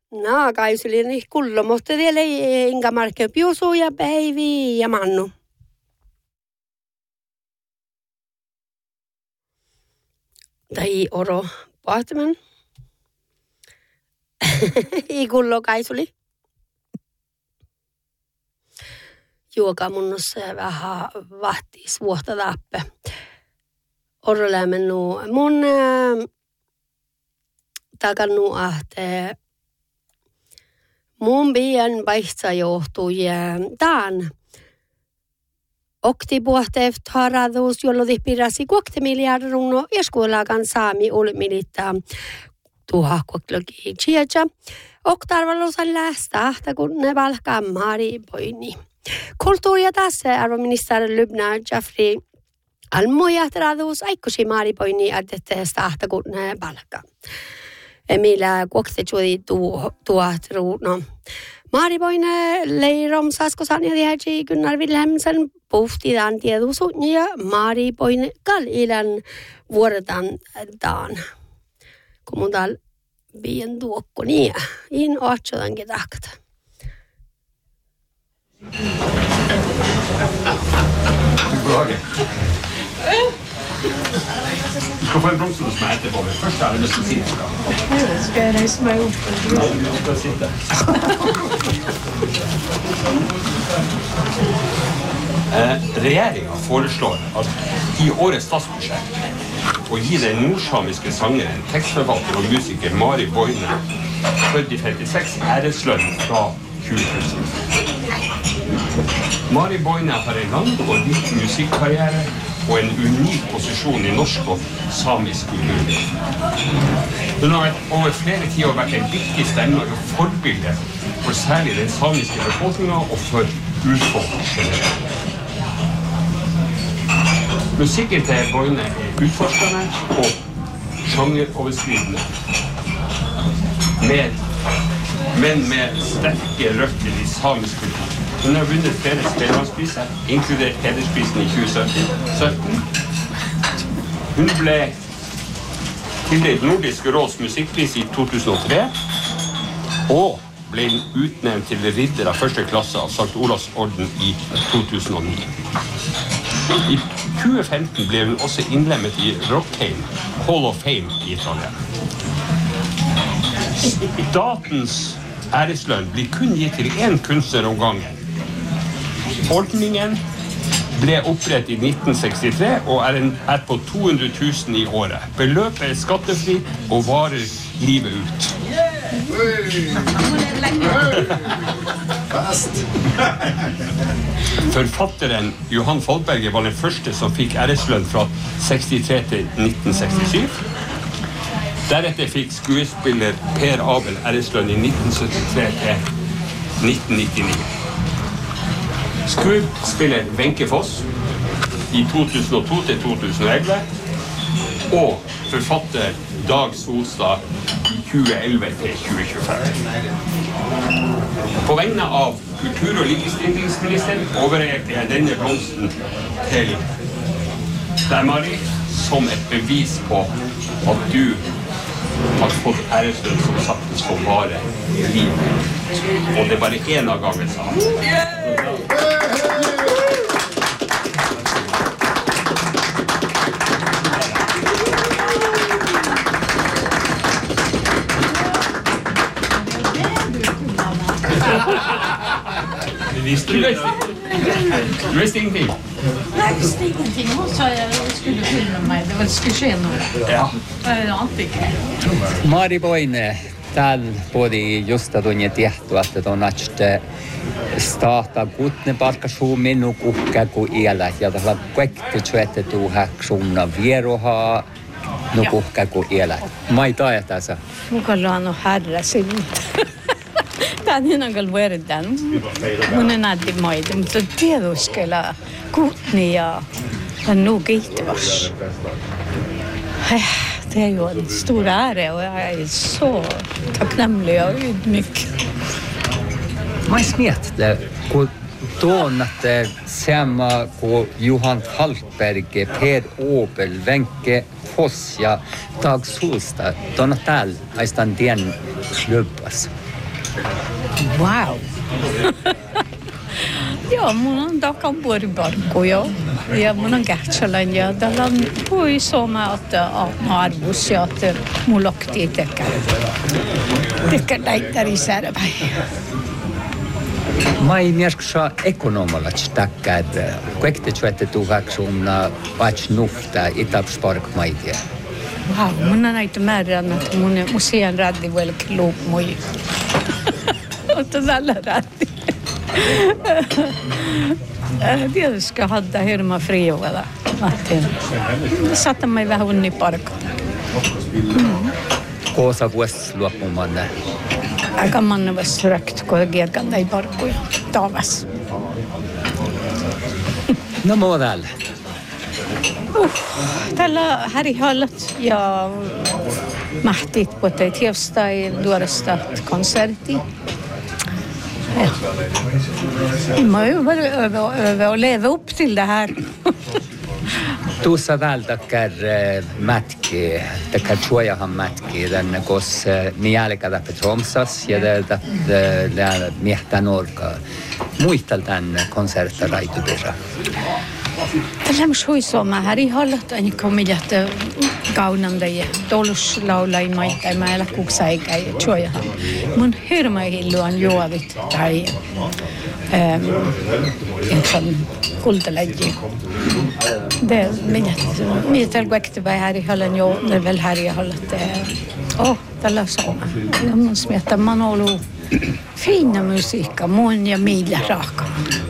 No, kaisuli kullo, mutta vielä ei inga markke piusu ja päivi ja mannu. Tai oro pahtaman. I kullo kaisuli. Juoka munnossa ja vähän vahtis vuotta tappe. Oro lämmennu mun takannu ahte mun pian vaihtaa johtuu ja tämän oktipuhteeft haradus, jolloin pirasi 6 miljardia runno ja skolan saami ulmilittää tuha koklogi chiacha. Oktarvalosan lästä, kun ne valkaa maari poini. Kulttuuria tässä arvoministeri Lubna Jeffrey Almoja radus aikuisi maari poini adetteesta, kun ne valkaa. Millä kuokse juuri tuot ruuno. Maaripoine leirom saskosan ja tiedätkö Gunnar Wilhelmsen puhtitaan tiedusun ja maaripoine kallilan vuodetaan taan. Kun mun täällä vien tuokko niin, in ootsotan ketahkata. Du skal få en blomster som er etterpå, men først har jeg lyst til å si det. Ja, skal jeg reise meg opp? Ja, du skal sitte. Regjeringen foreslår at i årets statsbudsjett å gi den nordsamiske sangeren, tekstforfatter og musiker Mari Boine, født i 56, æreslønn fra 20 000. Mari Boine har en lang og rik musikkarriere og en unik posisjon i norsk og samisk kulturliv. Hun har over flere tiår vært en viktig stemme og forbilde for særlig den samiske befolkningen og for urfolk generelt. Musikken til Boine er utforskende og sjangeroverskridende, men med sterke røtter i samisk kultur. Hun har vunnet flere spellemannspriser, inkludert hedersprisen i 2017. Hun ble tildelt Nordisk råds musikkpris i 2003, og ble utnevnt til ridder av første klasse av Sankt Olavs orden i 2009. I 2015 ble hun også innlemmet i Rockheim Hall of Fame i Trondheim. Statens æreslønn blir kun gitt til én kunstner om gangen. Ordningen ble opprettet i 1963 og er på 200 000 i året. Beløpet er skattefri og varer livet ut. Forfatteren Johan Falkberger var den første som fikk æreslønn fra 63 til 1967. Deretter fikk skuespiller Per Abel æreslønn i 1973 til 1999. Skuespiller Wenche Foss i 2002 til 2011 og forfatter Dag Solstad i 2011 til 2025. På vegne av kultur- og likestillingsministeren overrekker jeg denne blomsten til deg, Mari, som et bevis på at du har fått æreslønn som saktens får vare livet. Og det er bare en av gangen, sa han. Du visste ingenting? Nei, jeg visste ingenting. Hun sa jeg skulle filme meg. Det skulle skje noe. Ja. Jeg ante ikke. Mari Boine, täällä podi justa tunne tehty, että on näistä starta kutne palkasuu minun kukka kuin iälä. Ja tällä kaikki työtä tuuhaksuunna vierohaa no kukka kuin iälä. Mai taetasa. Mukalla on herra sinne. Tämä on kyllä verran. Mun on nähty maita, mutta tiedoskella kutni ja nu kiitos. Det är ju en stor ära och jag är så tacknämlig och ydmyk. Mai smiette, kun tuon, että samma kuin Johan Falkberg, Per Abel, Wenche Foss ja Dag Solstad, tuon täällä aistan tien klubbas. Wow. Joo, mulla on takavuoriparkku jo. Ja mun on kähtsälän ja täällä on hui soma, että arvus ja että mulla oktii tekee näitä risärväin. Mai mieskussa ekonomalats takkad, kuekte tjuette tuhaksumna vats nufta itapspark maitia. Wow, mun on näitä määrän, että mun musean räddi velk luuk mui. Mutta tällä räddi. Tietysti hadda hirma friuella. Saattaa vähän unni parkata. Koosa vuosi luopumaan. Aika mannavas rökt, kun kierkan ei parkkuja taavas. No modal. Tällä härihallat ja mahtit, kun ei tievstai duoresta konsertti. Man över och leva upp till det här. Tuossa väl takkar mätki, takkar tjuojahan mätki, tänne kos jälkädä Petromsas ja täältä miehtää norka. Muistal tänne konsertta raitupirra. Tällä on huisoma härihallat, aina komijat kaunanda ja toluslaula ei maita, mä elä kuksaikä ja tjuojahan. Mun hirma hilluan juovit tai en kultaläggi. Det mitä kuektivä härihallan jo, ne väl härihallat. Tällä on sama. Mun smiettää, man on ollut fina musiikka, mun ja Milla Raaka.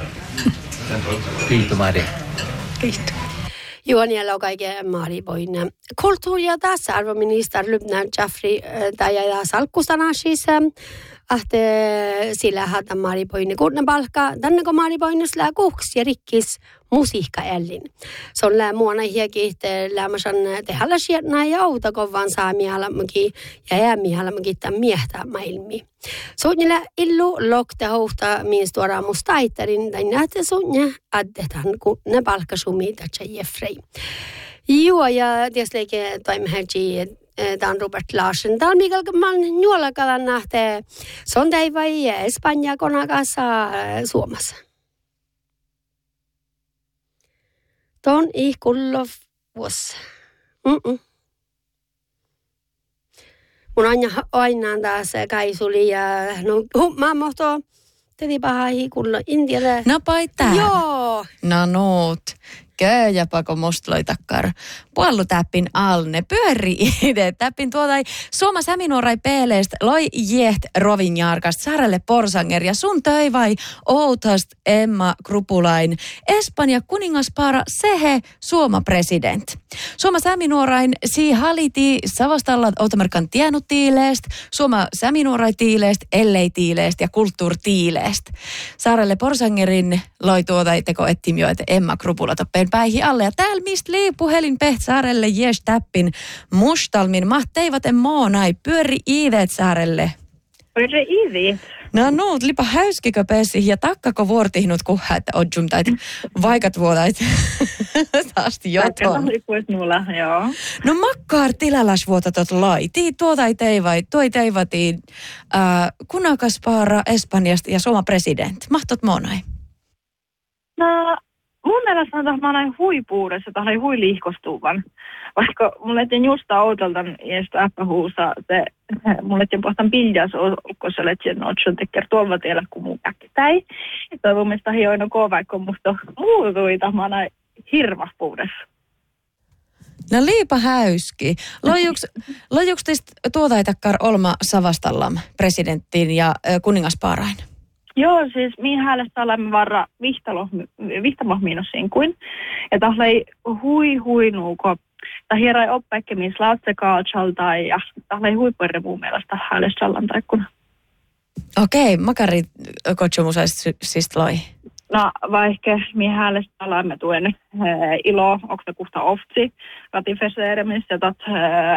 Kiitos Mari. Kiitos. Juonialla on kaiken Mariboinen. Kulttuuri- ja tasa-arvominister Lubna Jaffrey ja salkkustanashis, että sillä hata Mariboinen kunnanpalkka, tänne kun Mariboinen slää kuks ja rikkis musiikkaellin. Se on muona hiekin, että lämmäsän tehällä sieltä ja auta kovan saamialamukin ja jäämialamukin tämän miehtää maailmiin. Suunnilla illu lokta hohta minst tuoda mustaitarin tai näette suunnilla addetan kun ne palkkasumi tätä Jeffrey. Joo ja tietysti toimiherji Dan Robert Larsen. Tämä on Mikael Mann juolakalan nähtee. Se on teivai Espanja konakassa Suomessa. Ton ihkullov vuosi. Mun aina taas kaisuli ja no mä mohto tedi paha ihkulla Intialle. No paitää. Joo. No nuut. Köjäpä mustloitakkar. Puollutäppin alne. Pyöri ide. Täppin tuotai Suoma Säminuorai peeleest loi jeht rovinjarkast Saarelle Porsanger ja sun töivai outast Emma Krupulain. Espanja kuningaspaara sehe Suoma president. Suoma Säminuorain si haliti Savastalla Outamerkan tienutiileest, Suoma Säminuorai tiileest, ellei tiileest ja kulttuurtiileest. Saarelle Porsangerin loi tuotai teko ettimioita Emma Krupula toppeen päihin alle. Ja täällä mistä lii puhelin Saarelle jes täppin mustalmin mahteivaten moonai pyöri iiveet Saarelle. Pyöri iiveet? No nuut, lipa häyskikö pesi ja takkako vuortihnut kuha, että odjum tait vaikat vuodait taasti joton. No makkaar tilalas vuotatot lai. Tii tuotai teivai, toi teivatiin kunakaspaara Espanjasta ja Suoma president. Mahtot moonai? No, mun mielestä on mä näin huipuudessa, että olen huiliihkostuvan. Vaikka mulle etin justa outaltan iästä äppähuusa, mulle etin pohtan piljas olkoiselle, että on teker tuolva tiellä kuin mun äkkitäi. Toivon mielestä hioina koo, vaikka musta muutuita, mä näin hirvahpuudessa. No liipa häyski. Lojuks teistä tuotaitakkar Olma Savastallam presidenttiin ja kuningaspaarain? Joo, siis mihin häälessä olemme varra vihtamohmiinossiin kuin. Ja tahlei hui nuuko. Tai hierai oppeekkemis laatsekaalchalta ja tahlei huipuerre muun mielestä häälessä ollaan taikkuna. Okei, makari kotsomusaista siis loi. No vaikka mihin häälessä olemme tuen ilo, onko se kuhta oftsi, ratifeseeremissä ja tat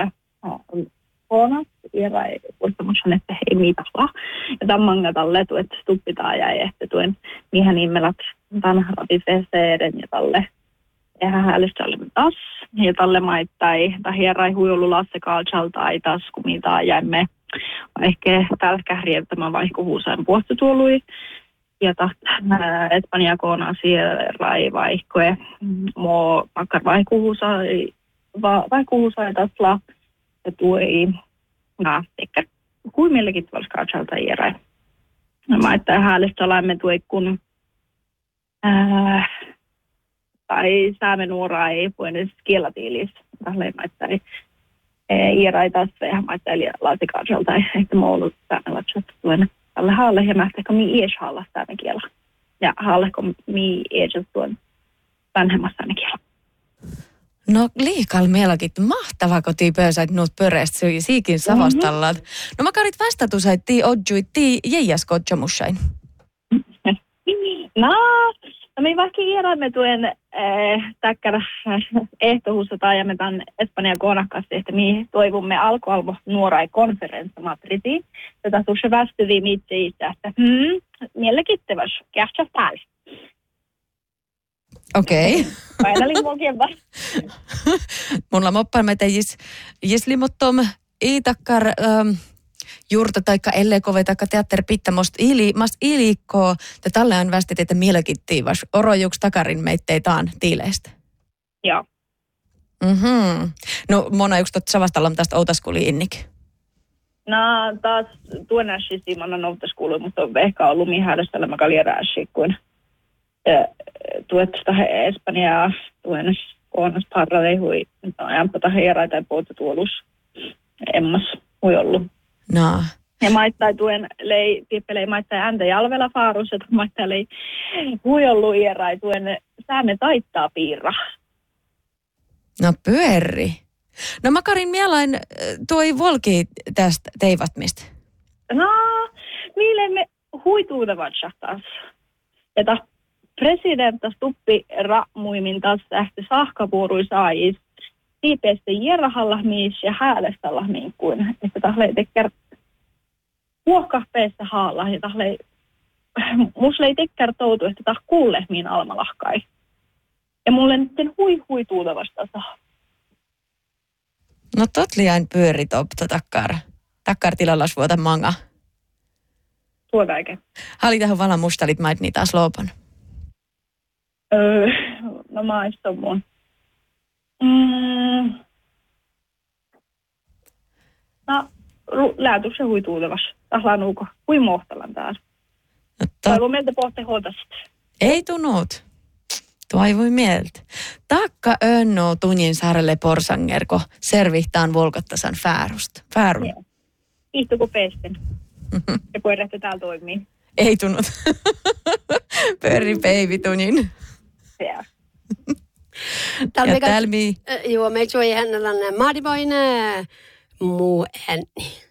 huonat, hierai kuistamusan, että ei mitalla. Ja tämän talle tuet stuppitaan jäi, että tuen mihin ihmelat tämän ratifeseeren ja talle. Eihän häälistä olemme taas. Ja talle maittai, tai hierai huijolu lassekaalchalta ei taas, kun mitä jäimme ehkä tällä kärjeltämään vaihkuhuusaan puostutuolui. Ja Espanja koona siellä vaikkoe. Mo pakkar vaihkuhuusaan tasla. Ja tuoi, ehkä huimillekin tuolla katsalta iäräi. Mä että häälistä olemme tuoi kun tai saamme nuoraa ei voi edes kielatiilis. Tällä että iäräi taas vähän maittaa laatikatsalta. Että mä ollut tänne lapset tuonne. Tällä haalle ja mä ehkä mi ies haalla tänne kielä. Ja haalle kun mi ies tuon vanhemmassa tänne kielä. No liikal melkit mahtava kun tii pöysät nuut pöreästä siikin savastallat. No mä karit vastatusait tii odjuit tii jäijäs kodjomussain. No me vaikka iärämme tuen täkkärä ehtohuussa tai tämän Espanjan konakkaasti, että me toivumme alkualvo nuorai konferenssa Madridiin. Tätä tuossa västyviin itse itse, että mielenkiintoista, kähtsä päällä. Okei. Aina limuokien vaan. Mulla moppaan mä jis limottom ei takkar juurta taikka ellekove taikka teatteripittämost mas ilikko te tallean västit, että mielenkiintoivas orojuks takarin meitteitaan tiileistä. Joo. No mona juks tot savastallam tästä outaskuuli innik. No taas tuon ässi mä outaskuuli, mutta on ehkä ollut mihäydessä mä kalierääsi, kun tuetta Espanjaa tuen koonnas parralei hui ajanpata heerai tai puolta tuolus emmas hui ollut. No. Ja maittai tuen lei pippelei maittai ääntä jalvela faarus, että maittai lei hui ollut ierai tuen säämme taittaa piirra. No pyöri. No mä karin mielain tuoi volki tästä teivatmista. No, mille me huituudavat taas. Että presidentti Stuppi muimin taas lähti sahkapuurui saajis siipeästä jerahallahmiis ja häälestallahmiin kuin, että tahlei tekkär puohkahpeessa haalla ja tahlei muslei tekkär toutu, että tah kuullehmiin almalahkai. Ja mulle nyt huituuta vastata. No totliain pyöri topta takkar tilallas vuota manga. Tuota eikä. Halitahan vala mustalit mait niitä taas loopan. No maista mun. No, läätyksen huituutavas. Tahlaan uuko. Hui mohtalan taas. No toivo meiltä pohte hoitasta. Ei tunut. Toivoi mieltä. Takka önnoo tunnin saarelle porsangerko servihtaan volkottasan fäärun. Joo. Ihtuko pesten. Ja koirähtä täällä toimii. Ei tunut. Pörri peivi tunnin. Ja tälmi. Joo, me joi hänellä maadivoine muu ääni.